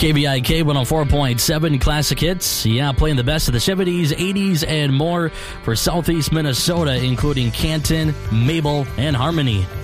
KBIK 104.7 Classic Hits. Yeah, playing the best of the 70s, 80s, and more for Southeast Minnesota, including Canton, Mabel, and Harmony.